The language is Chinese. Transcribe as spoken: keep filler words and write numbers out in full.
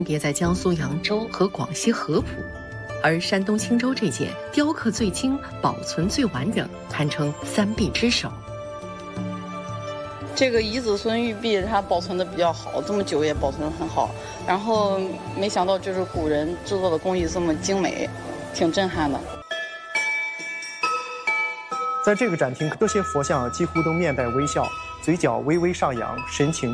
别在江苏扬州和广西合浦，而山东青州这件雕刻最精、保存最完整，堪称三璧之首。 这个遗子孙玉璧它保存的比较好，这么久也保存得很好。然后没想到就是古人制作的工艺这么精美，挺震撼的。 在这个展厅，这些佛像几乎都面带微笑，嘴角微微上扬，神情